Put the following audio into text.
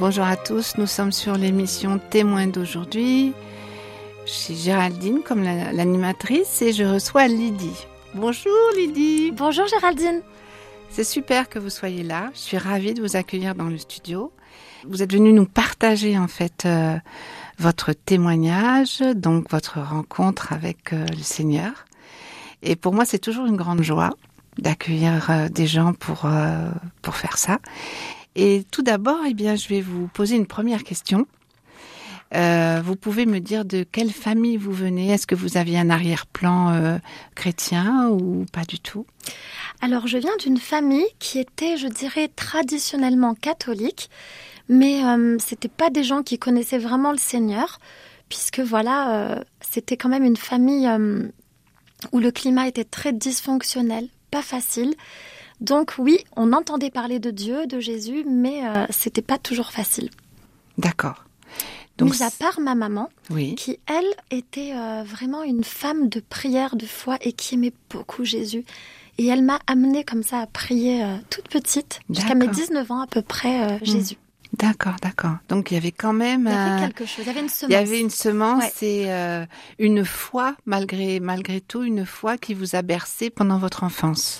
Bonjour à tous, nous sommes sur l'émission Témoins d'aujourd'hui. Je suis Géraldine comme l'animatrice et je reçois Lydie. Bonjour Lydie. Bonjour Géraldine. C'est super que vous soyez là, je suis ravie de vous accueillir dans le studio. Vous êtes venue nous partager en fait votre témoignage, donc votre rencontre avec le Seigneur. Et pour moi c'est toujours une grande joie d'accueillir des gens pour faire ça. Et tout d'abord, je vais vous poser une première question. Vous pouvez me dire de quelle famille vous venez ? Est-ce que vous aviez un arrière-plan chrétien ou pas du tout ? Alors, je viens d'une famille qui était, je dirais, traditionnellement catholique, mais c'était pas des gens qui connaissaient vraiment le Seigneur, puisque c'était quand même une famille où le climat était très dysfonctionnel, pas facile. Donc oui, on entendait parler de Dieu, de Jésus, mais c'était pas toujours facile. D'accord. Donc, mis à part ma maman, oui. qui elle était vraiment une femme de prière, de foi et qui aimait beaucoup Jésus. Et elle m'a amenée comme ça à prier toute petite, jusqu'à mes 19 ans à peu près, Jésus. D'accord. Donc il y avait quand même... Il y avait quelque chose, il y avait une semence. Il y avait une semence Ouais. et une foi, malgré tout, une foi qui vous a bercé pendant votre enfance.